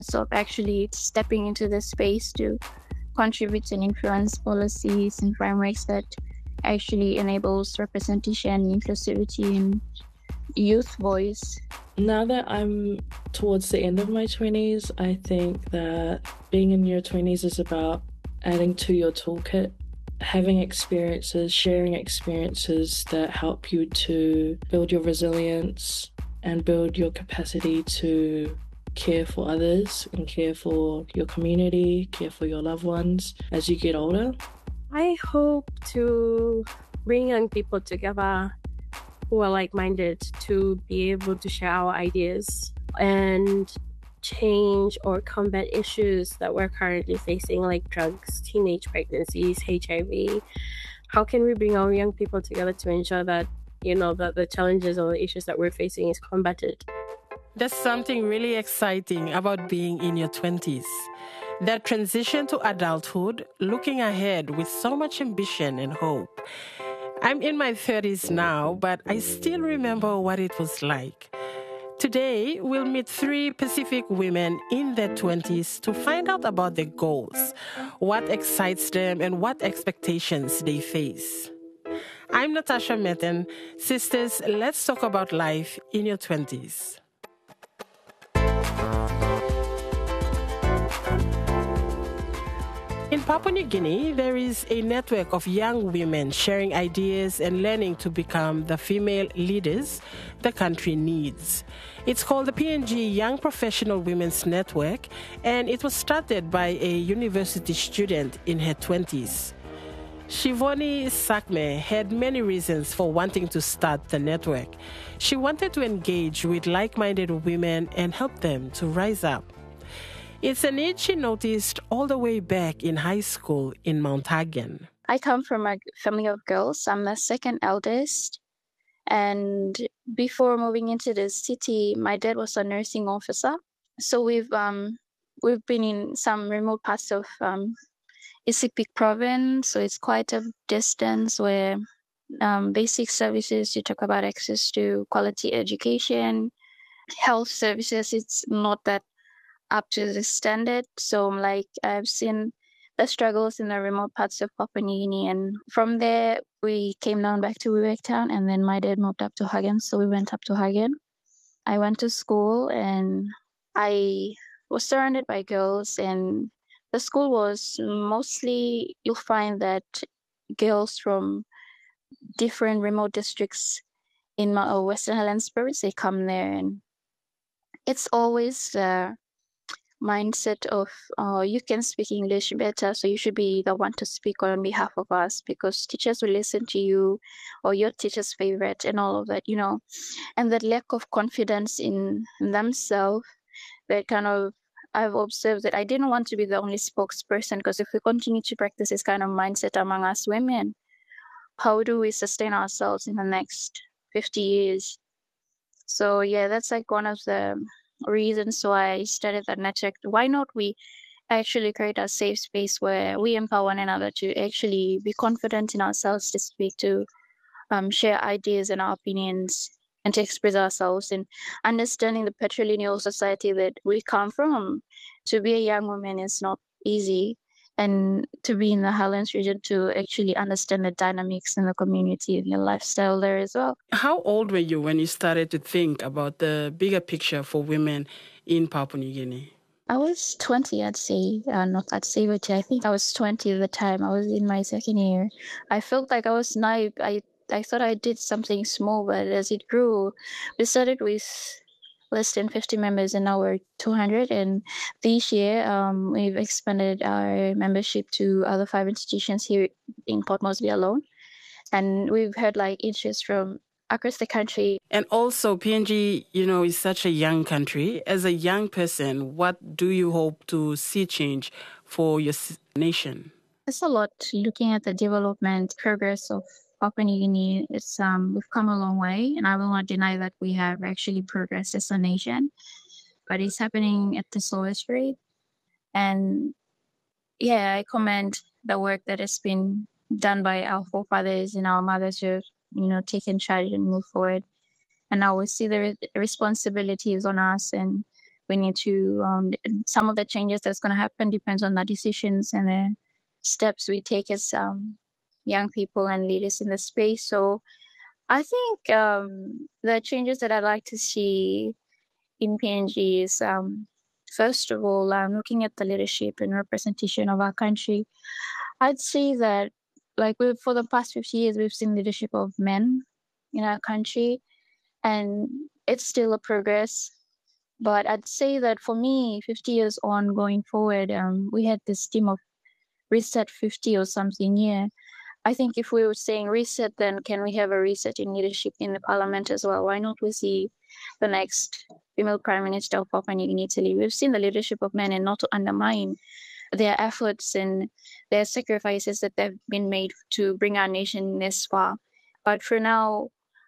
So actually stepping into the space to contribute and influence policies and frameworks that actually enables representation, inclusivity, and youth voice. Now that I'm towards the end of my 20s, I think that being in your 20s is about adding to your toolkit, having experiences, sharing experiences that help you to build your resilience and build your capacity to care for others and care for your community, care for your loved ones as you get older. I hope to bring young people together who are like-minded to be able to share our ideas and change or combat issues that we're currently facing, like drugs, teenage pregnancies, HIV. How can we bring our young people together to ensure that, that the challenges or the issues that we're facing is combated? There's something really exciting about being in your 20s. That transition to adulthood, looking ahead with so much ambition and hope. I'm in my 30s now, but I still remember what it was like. Today, we'll meet 3 Pacific women in their 20s to find out about their goals, what excites them, and what expectations they face. I'm Natasha Metten. Sisters, let's talk about life in your 20s. In Papua New Guinea, there is a network of young women sharing ideas and learning to become the female leaders the country needs. It's called the PNG Young Professional Women's Network, and it was started by a university student in her 20s. Shivoni Sakme had many reasons for wanting to start the network. She wanted to engage with like-minded women and help them to rise up. It's a need she noticed all the way back in high school in Mount Hagen. I come from a family of girls. I'm the second eldest. And before moving into the city, my dad was a nursing officer. So we've been in some remote parts of Isipik province. So it's quite a distance where basic services, you talk about access to quality education, health services, it's not that up to the standard. So I've seen the struggles in the remote parts of Papua New Guinea. And from there, we came down back to Wewak Town, and then my dad moved up to Hagen. So we went up to Hagen. I went to school and I was surrounded by girls, and the school was mostly, you'll find that girls from different remote districts in Western Highlands Province, they come there, and it's always the mindset of you can speak English better, so you should be the one to speak on behalf of us because teachers will listen to you, or your teacher's favorite, and all of that, and that lack of confidence in themselves. That kind of, I've observed that I didn't want to be the only spokesperson, because if we continue to practice this kind of mindset among us women, how do we sustain ourselves in the next 50 years? So yeah, that's like one of the reasons why I started that network. Why not we actually create a safe space where we empower one another to actually be confident in ourselves to speak, to share ideas and our opinions, and to express ourselves, and understanding the patrilineal society that we come from. To be a young woman is not easy, and to be in the Highlands region, to actually understand the dynamics in the community and the lifestyle there as well. How old were you when you started to think about the bigger picture for women in Papua New Guinea? I was 20, I'd say. I'd say, but I think I was 20 at the time. I was in my second year. I felt like I was naive. I thought I did something small, but as it grew, we started with less than 50 members, and now we're 200. And this year, we've expanded our membership to other 5 institutions here in Port Moresby alone. And we've had interest from across the country. And also, PNG, is such a young country. As a young person, what do you hope to see change for your nation? It's a lot. Looking at the development progress of Papua New Guinea, it's we've come a long way, and I will not deny that we have actually progressed as a nation, but it's happening at the slowest rate. And yeah, I commend the work that has been done by our forefathers and our mothers who have, taken charge and move forward. And now we see the responsibilities on us, and we need to, some of the changes that's going to happen depends on the decisions and the steps we take as young people and leaders in the space. So I think the changes that I'd like to see in PNG is, first of all, looking at the leadership and representation of our country. I'd say that, like, for the past 50 years, we've seen leadership of men in our country, and it's still a progress. But I'd say that for me, 50 years on going forward, we had this theme of reset 50 or something. Yeah. I think if we were saying reset, then can we have a reset in leadership in the parliament as well? Why not we see the next female prime minister of Papua New Guinea Italy? We've seen the leadership of men, and not to undermine their efforts and their sacrifices that they've been made to bring our nation this far. But for now,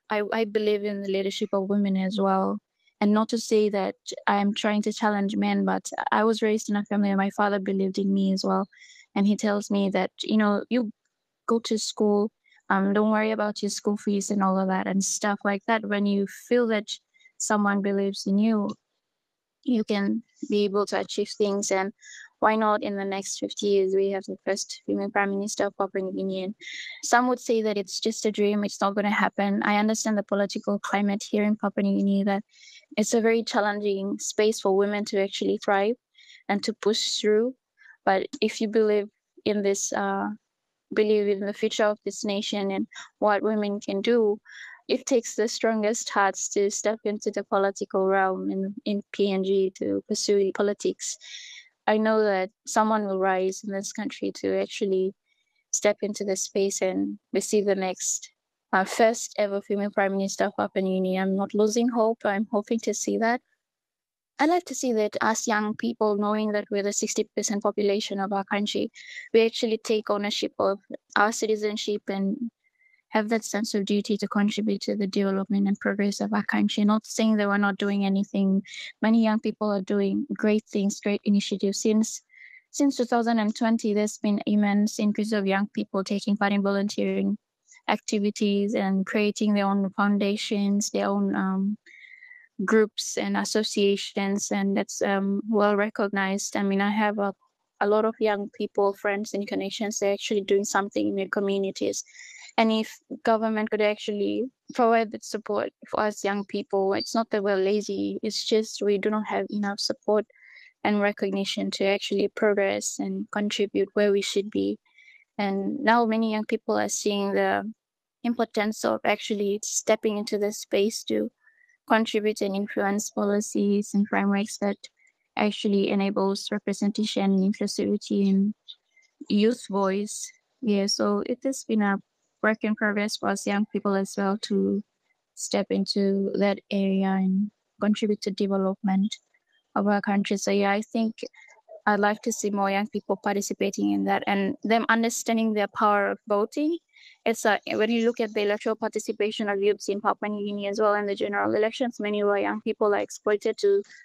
I believe in the leadership of women as well. And not to say that I'm trying to challenge men, but I was raised in a family where my father believed in me as well. And he tells me that, you go to school, don't worry about your school fees and all of that and stuff like that. When you feel that someone believes in you, you can be able to achieve things. And why not in the next 50 years, we have the first female prime minister of Papua New Guinea? Some would say that it's just a dream, it's not going to happen. I understand the political climate here in Papua New Guinea, that it's a very challenging space for women to actually thrive and to push through. But if you believe in this, believe in the future of this nation and what women can do, it takes the strongest hearts to step into the political realm in PNG to pursue politics. I know that someone will rise in this country to actually step into the space and receive the next first ever female prime minister of Papua New Guinea. I'm not losing hope. I'm hoping to see that. I'd like to see that us young people, knowing that we're the 60% population of our country, we actually take ownership of our citizenship and have that sense of duty to contribute to the development and progress of our country. Not saying that we're not doing anything. Many young people are doing great things, great initiatives. Since 2020, there's been immense increase of young people taking part in volunteering activities and creating their own foundations, their own groups and associations, and that's well recognized. I mean, I have a lot of young people, friends and connections. They're actually doing something in their communities. And if government could actually provide that support for us young people, it's not that we're lazy, it's just we do not have enough support and recognition to actually progress and contribute where we should be. And now many young people are seeing the importance of actually stepping into this space to contribute and influence policies and frameworks that actually enables representation, inclusivity, and youth voice. Yeah, so it has been a work in progress for us young people as well to step into that area and contribute to development of our country. So yeah, I think I'd like to see more young people participating in that and them understanding their power of voting. It's when you look at the electoral participation of youths in Papua New Guinea as well in the general elections, many of our young people are exploited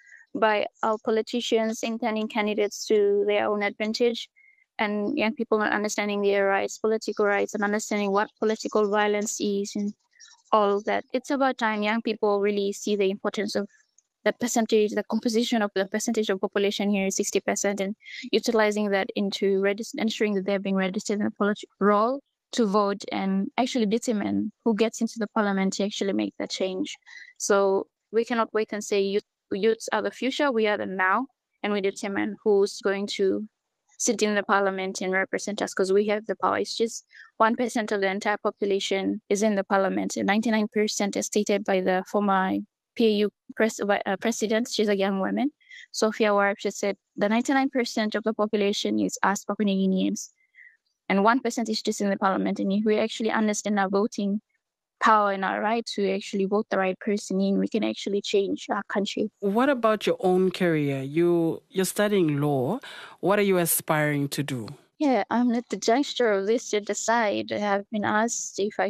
by our politicians intending candidates to their own advantage, and young people not understanding their rights, political rights, and understanding what political violence is and all that. It's about time young people really see the importance of the percentage, the composition of the percentage of population here is 60%, and utilizing that into ensuring that they're being registered in a political role to vote and actually determine who gets into the parliament to actually make that change. So we cannot wait and say youths are the future, we are the now, and we determine who's going to sit in the parliament and represent us because we have the power. It's just 1% of the entire population is in the parliament, and 99% as stated by the former PAU president. She's a young woman, Sophia Warab. She said the 99% of the population is us Papua New Guineans, and 1% is just in the parliament. And if we actually understand our voting power and our right to actually vote the right person in, we can actually change our country. What about your own career? You're studying law. What are you aspiring to do? Yeah, I'm at the juncture of this to decide. I have been asked if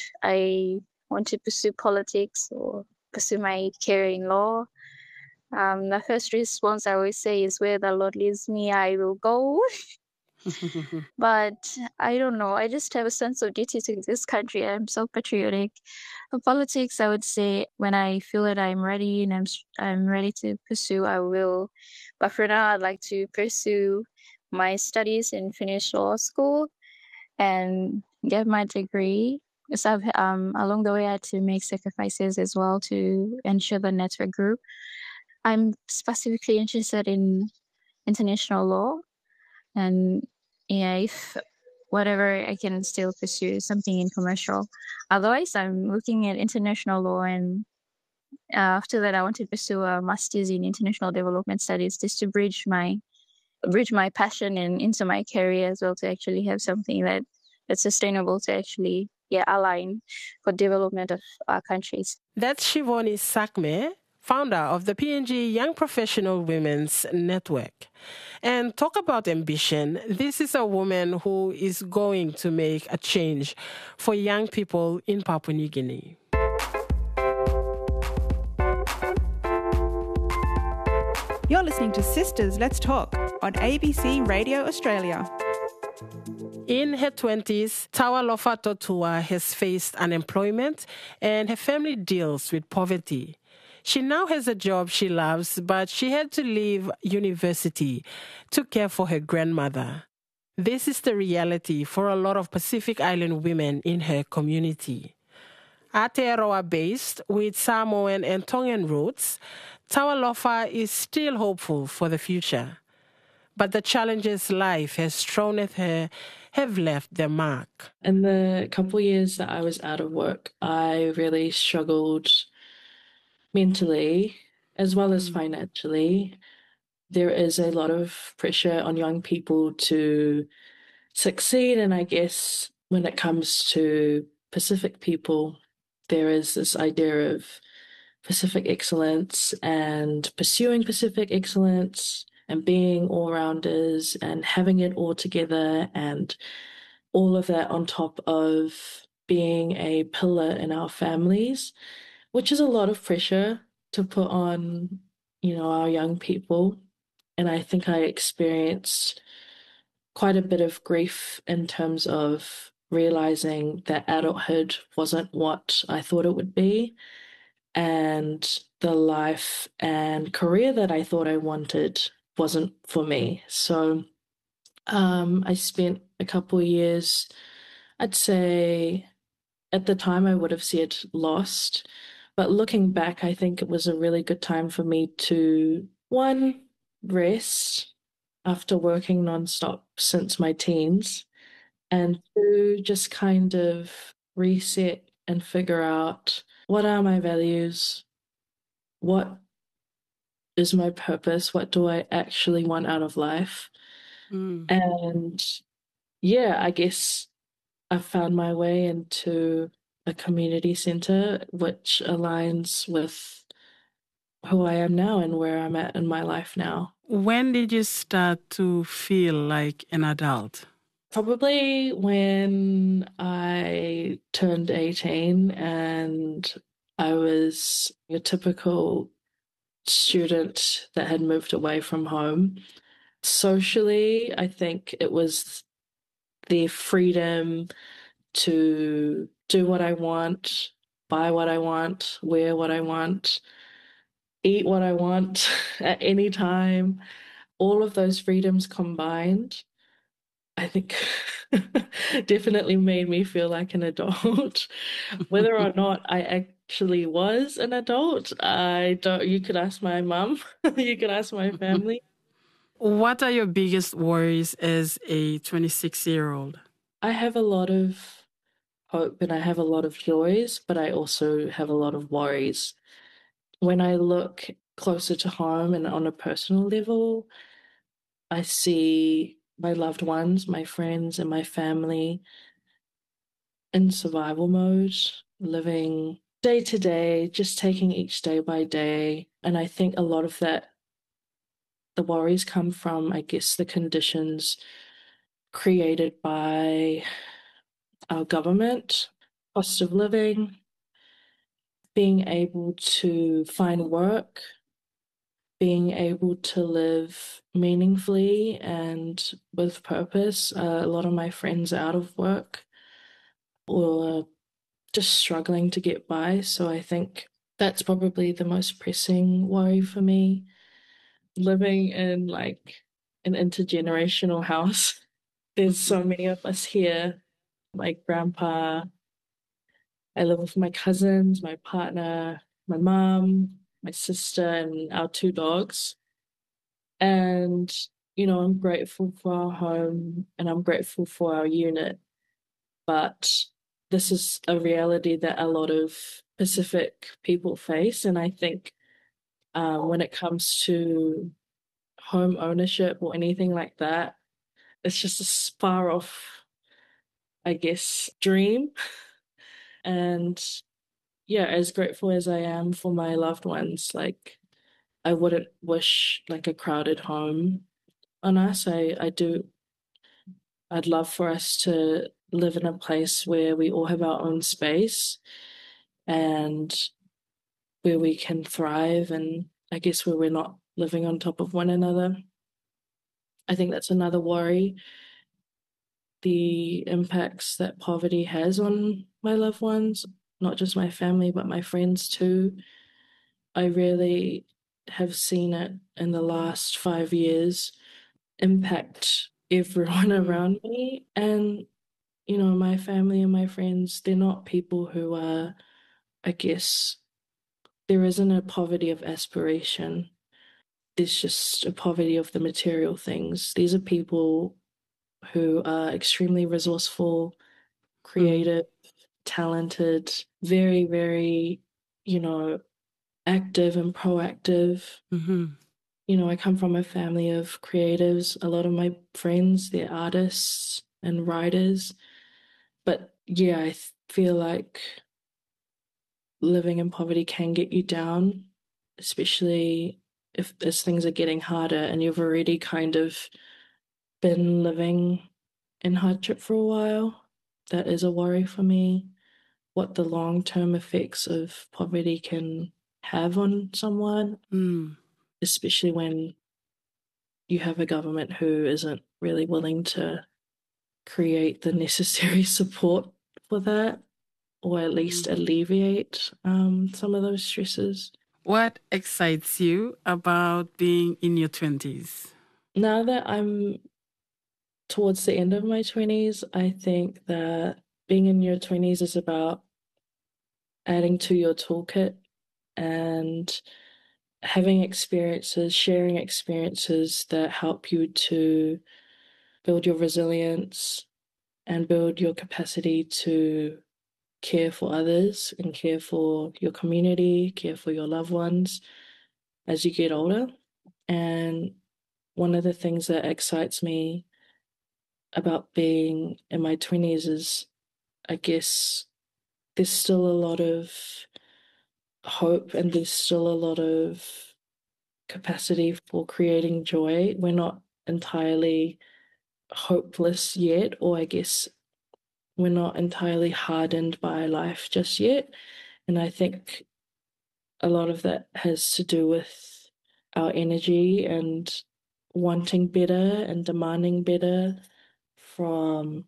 I want to pursue politics or pursue my career in law. The first response I always say is, where the Lord leads me, I will go. But I don't know. I just have a sense of duty to this country. I'm so patriotic. For politics, I would say when I feel that I'm ready and I'm ready to pursue, I will. But for now, I'd like to pursue my studies and finish law school and get my degree. So I've along the way I had to make sacrifices as well to ensure the network grew. I'm specifically interested in international law, and yeah, if whatever I can still pursue something in commercial. Otherwise, I'm looking at international law, and after that, I want to pursue a master's in international development studies just to bridge my passion and into my career as well, to actually have something that's sustainable to actually align for development of our countries. That's Shivoni Sakme, founder of the PNG Young Professional Women's Network. And talk about ambition. This is a woman who is going to make a change for young people in Papua New Guinea. You're listening to Sisters Let's Talk on ABC Radio Australia. In her 20s, Tawalofa Totua has faced unemployment and her family deals with poverty. She now has a job she loves, but she had to leave university to care for her grandmother. This is the reality for a lot of Pacific Island women in her community. Aotearoa-based with Samoan and Tongan roots, Tawalofa is still hopeful for the future. But the challenges life has thrown at her have left their mark. In the couple of years that I was out of work, I really struggled mentally as well as financially. There is a lot of pressure on young people to succeed, and I guess when it comes to Pacific people, there is this idea of Pacific excellence and pursuing Pacific excellence and being all-rounders and having it all together, and all of that on top of being a pillar in our families, which is a lot of pressure to put on, our young people. And I think I experienced quite a bit of grief in terms of realizing that adulthood wasn't what I thought it would be, and the life and career that I thought I wanted wasn't for me. So I spent a couple of years, I'd say at the time I would have said lost, but looking back, I think it was a really good time for me to, one, rest after working nonstop since my teens, and two, just kind of reset and figure out what are my values, what is my purpose, what do I actually want out of life. And I guess I found my way into a community center which aligns with who I am now and where I'm at in my life now. When did you start to feel like an adult? Probably when I turned 18 and I was a typical student that had moved away from home. Socially, I think it was the freedom to do what I want, buy what I want, wear what I want, eat what I want at any time. All of those freedoms combined, I think definitely made me feel like an adult. Whether or not I actually was an adult, you could ask my mum, you could ask my family. What are your biggest worries as a 26-year-old? I have a lot of hope and I have a lot of joys, but I also have a lot of worries. When I look closer to home and on a personal level, I see my loved ones, my friends, and my family in survival mode, living day to day, just taking each day by day. And I think a lot of that, the worries come from, I guess, the conditions created by our government, cost of living, being able to find work being able to live meaningfully and with purpose. A lot of my friends are out of work or just struggling to get by. So I think that's probably the most pressing worry for me. Living in like an intergenerational house, there's so many of us here. My grandpa, I live with my cousins, my partner, my mom, my sister, and our two dogs. And, I'm grateful for our home and I'm grateful for our unit. But this is a reality that a lot of Pacific people face. And I think when it comes to home ownership or anything like that, it's just a far off, I guess, dream. And yeah, as grateful as I am for my loved ones, like I wouldn't wish like a crowded home on us. I'd love for us to live in a place where we all have our own space and where we can thrive, and I guess where we're not living on top of one another. I think that's another worry, the impacts that poverty has on my loved ones, not just my family, but my friends too. I really have seen it in the last 5 years impact everyone around me. And, my family and my friends, they're not people who are, I guess, there isn't a poverty of aspiration. There's just a poverty of the material things. These are people who are extremely resourceful, creative, talented, very, very, active and proactive. I come from a family of creatives. A lot of my friends, they're artists and writers. But yeah, I feel like living in poverty can get you down, especially if as things are getting harder and you've already kind of been living in hardship for a while. That is a worry for me, what the long-term effects of poverty can have on someone, especially when you have a government who isn't really willing to create the necessary support for that, or at least alleviate some of those stresses. What excites you about being in your 20s? Now that I'm towards the end of my 20s, I think that being in your 20s is about adding to your toolkit and having experiences, sharing experiences that help you to build your resilience and build your capacity to care for others and care for your community, care for your loved ones as you get older. And one of the things that excites me about being in my 20s is, I guess, there's still a lot of hope and there's still a lot of capacity for creating joy. We're not entirely hopeless yet, or I guess we're not entirely hardened by life just yet. And I think a lot of that has to do with our energy and wanting better and demanding better from,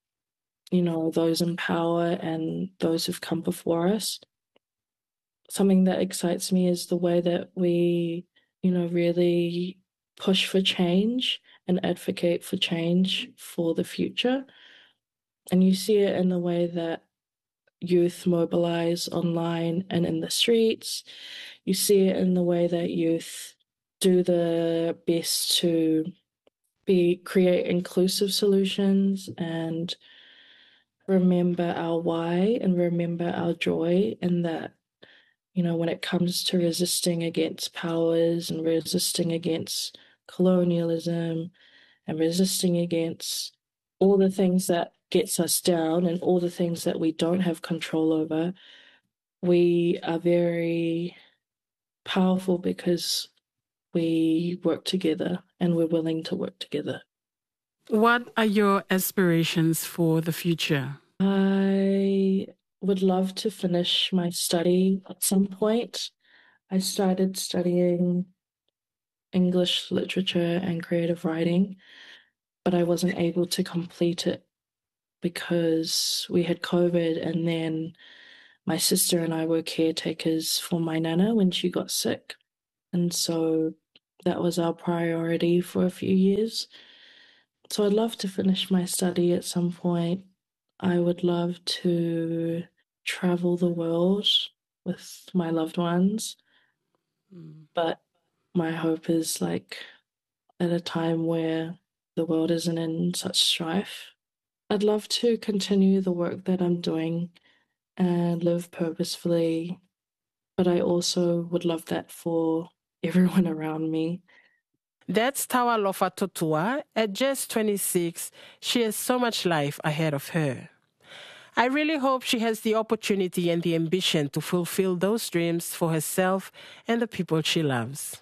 those in power and those who've come before us. Something that excites me is the way that we, really push for change and advocate for change for the future. And you see it in the way that youth mobilize online and in the streets. You see it in the way that youth do the best to create inclusive solutions and remember our why and remember our joy, and that, when it comes to resisting against powers and resisting against colonialism and resisting against all the things that gets us down and all the things that we don't have control over, we are very powerful because we work together and we're willing to work together. What are your aspirations for the future? I would love to finish my study at some point. I started studying English literature and creative writing, but I wasn't able to complete it because we had COVID, and then my sister and I were caretakers for my nana when she got sick. And so that was our priority for a few years. So I'd love to finish my study at some point. I would love to travel the world with my loved ones, but my hope is like at a time where the world isn't in such strife. I'd love to continue the work that I'm doing and live purposefully, but I also would love that for everyone around me. That's Tawalofa Totua. At just 26, she has so much life ahead of her. I really hope she has the opportunity and the ambition to fulfill those dreams for herself and the people she loves.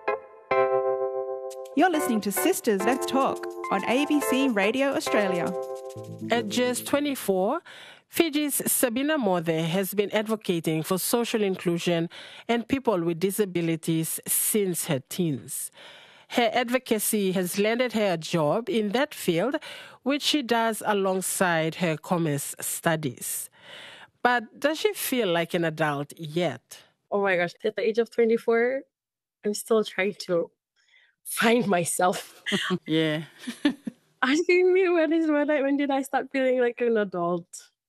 You're listening to Sisters Let's Talk on ABC Radio Australia. At just 24, Fiji's Sabina Mothe has been advocating for social inclusion and people with disabilities since her teens. Her advocacy has landed her a job in that field, which she does alongside her commerce studies. But does she feel like an adult yet? Oh my gosh, at the age of 24, I'm still trying to find myself. Yeah. Asking me when did I start feeling like an adult?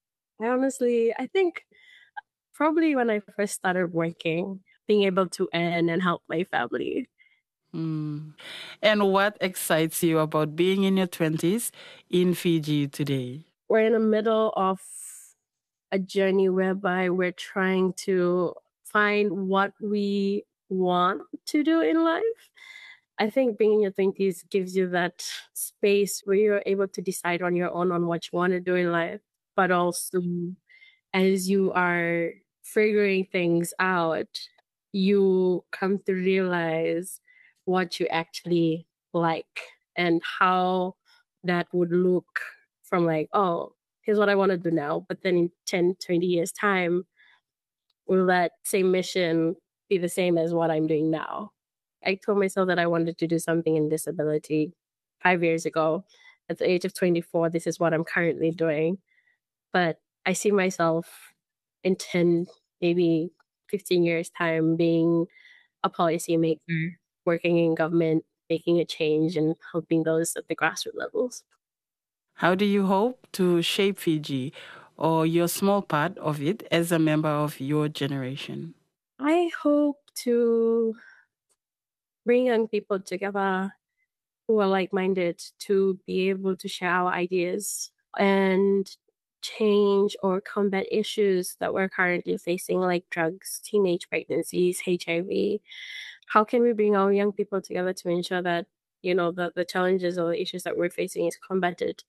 I think probably when I first started working, being able to earn and help my family. And what excites you about being in your 20s in Fiji today? We're in the middle of a journey whereby we're trying to find what we want to do in life. I think being in your 20s gives you that space where you're able to decide on your own on what you want to do in life, but also as you are figuring things out, you come to realize what you actually like and how that would look from like, oh, here's what I want to do now. But then in 10, 20 years' time, will that same mission be the same as what I'm doing now? I told myself that I wanted to do something in disability 5 years ago. At the age of 24, this is what I'm currently doing. But I see myself in 10, maybe 15 years' time being a policymaker, working in government, making a change and helping those at the grassroots levels. How do you hope to shape Fiji or your small part of it as a member of your generation? I hope to bring young people together who are like-minded to be able to share our ideas and change or combat issues that we're currently facing, like drugs, teenage pregnancies, HIV. How can we bring our young people together to ensure that, the challenges or the issues that we're facing is combated?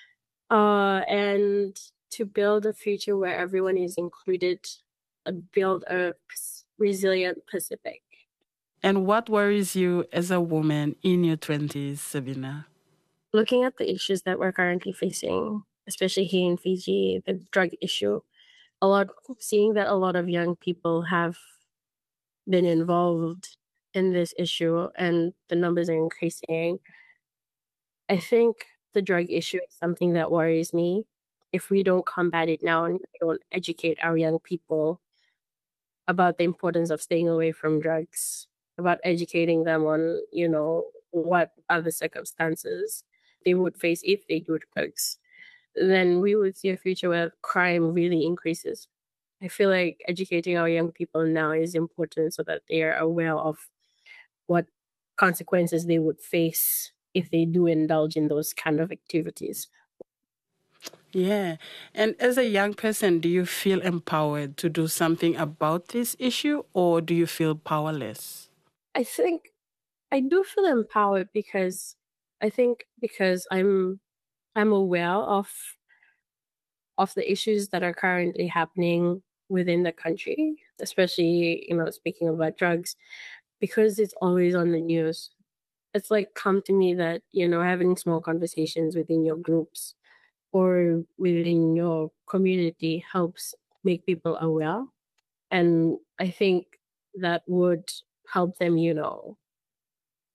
And to build a future where everyone is included, build a resilient Pacific. And what worries you as a woman in your 20s, Sabina? Looking at the issues that we're currently facing, especially here in Fiji, the drug issue, seeing that a lot of young people have been involved in this issue and the numbers are increasing. I think the drug issue is something that worries me. If we don't combat it now and we don't educate our young people about the importance of staying away from drugs, about educating them on, what are the circumstances they would face if they do drugs, then we would see a future where crime really increases. I feel like educating our young people now is important so that they are aware of what consequences they would face if they do indulge in those kind of activities. Yeah. And as a young person, do you feel empowered to do something about this issue, or do you feel powerless? I think I do feel empowered because I'm aware of the issues that are currently happening within the country, especially, speaking about drugs, because it's always on the news. It's like come to me that, having small conversations within your groups or within your community helps make people aware. And I think that would help them,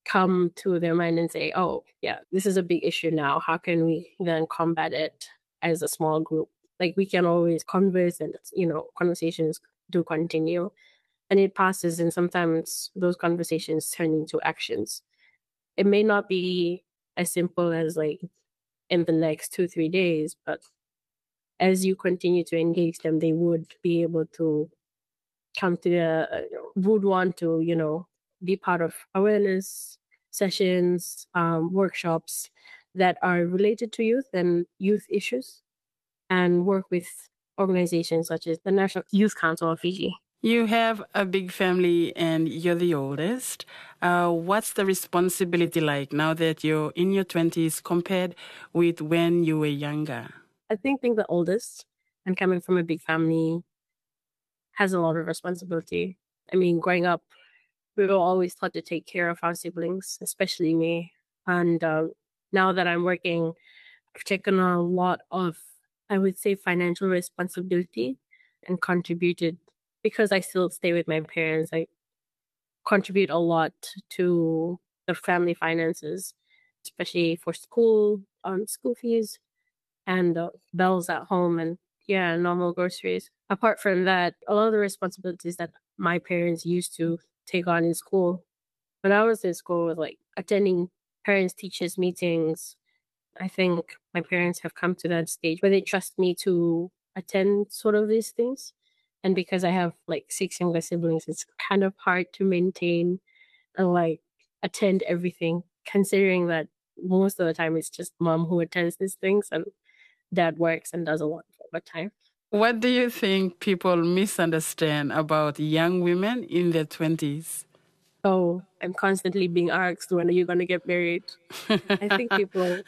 come to their mind and say, oh, yeah, this is a big issue now. How can we then combat it as a small group? Like, we can always converse and, conversations do continue. And it passes, and sometimes those conversations turn into actions. It may not be as simple as like in the next 2-3 days, but as you continue to engage them, they would be able to come to would want to, be part of awareness sessions, workshops that are related to youth and youth issues, and work with organizations such as the National Youth Council of Fiji. You have a big family and you're the oldest. What's the responsibility like now that you're in your 20s compared with when you were younger? I think being the oldest and coming from a big family has a lot of responsibility. I mean, growing up, we were always taught to take care of our siblings, especially me. And now that I'm working, I've taken on a lot of, I would say, financial responsibility and contributed, because I still stay with my parents. I contribute a lot to the family finances, especially for school fees and bills at home and normal groceries. Apart from that, a lot of the responsibilities that my parents used to take on in school, when I was in school, was like attending parents-teachers meetings. I think my parents have come to that stage where they trust me to attend sort of these things. And because I have like 6 younger siblings, it's kind of hard to maintain and like attend everything, considering that most of the time it's just mom who attends these things and dad works and does a lot of time. What do you think people misunderstand about young women in their 20s? Oh, I'm constantly being asked, when are you going to get married? I think people...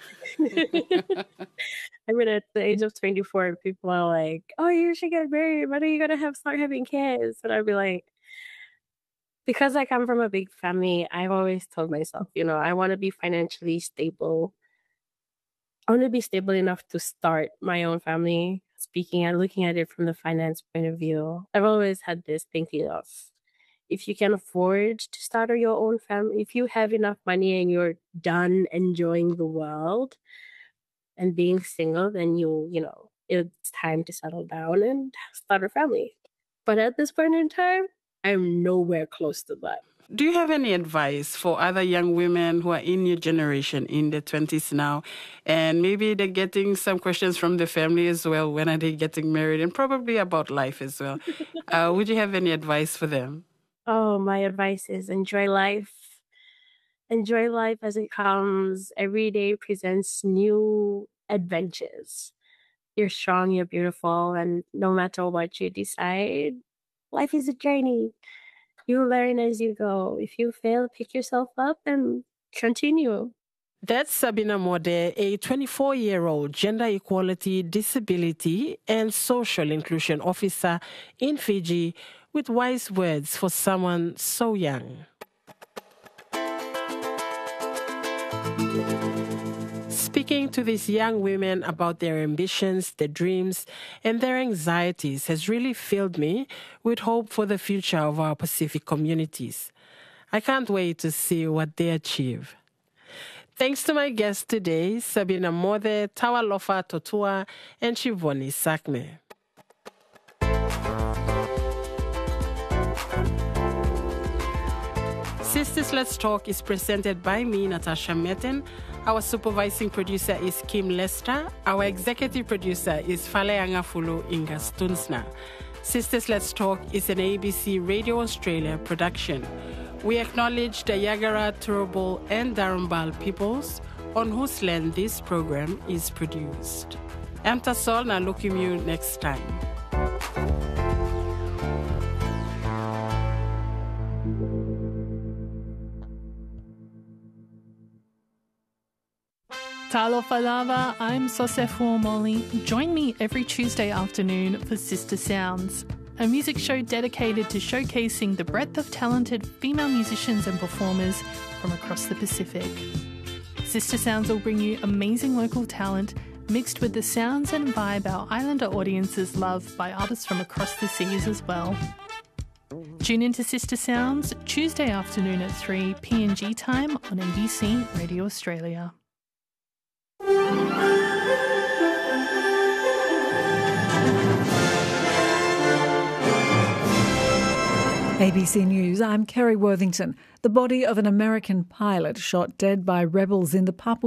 I mean, at the age of 24, people are like, oh, you should get married. When are you going to start having kids? And I'd be like, because I come from a big family, I've always told myself, I want to be financially stable. I want to be stable enough to start my own family, speaking and looking at it from the finance point of view. I've always had this thinking of, if you can afford to start your own family, if you have enough money and you're done enjoying the world and being single, then it's time to settle down and start a family. But at this point in time, I'm nowhere close to that. Do you have any advice for other young women who are in your generation, in their 20s now, and maybe they're getting some questions from the family as well, when are they getting married, and probably about life as well? Would you have any advice for them? Oh, my advice is enjoy life. Enjoy life as it comes. Every day presents new adventures. You're strong, you're beautiful, and no matter what you decide, life is a journey. You learn as you go. If you fail, pick yourself up and continue. That's Sabina Mode, a 24-year-old gender equality, disability, and social inclusion officer in Fiji, with wise words for someone so young. Speaking to these young women about their ambitions, their dreams, and their anxieties has really filled me with hope for the future of our Pacific communities. I can't wait to see what they achieve. Thanks to my guests today, Sabina Mode, Tawalofa Totua, and Shivoni Sakme. Sisters Let's Talk is presented by me, Natasha Metten. Our supervising producer is Kim Lester. Our executive producer is Faleanga Fulu Inga Stunsna. Sisters Let's Talk is an ABC Radio Australia production. We acknowledge the Yagara, Turrbal, and Darumbal peoples on whose land this program is produced. Amta Sol na looking you next time. Talofa lava, I'm Sosefo Molly. Join me every Tuesday afternoon for Sister Sounds, a music show dedicated to showcasing the breadth of talented female musicians and performers from across the Pacific. Sister Sounds will bring you amazing local talent mixed with the sounds and vibe our islander audiences love by artists from across the seas as well. Tune into Sister Sounds Tuesday afternoon at 3 PNG time on ABC Radio Australia. ABC News, I'm Kerry Worthington. The body of an American pilot shot dead by rebels in the Papua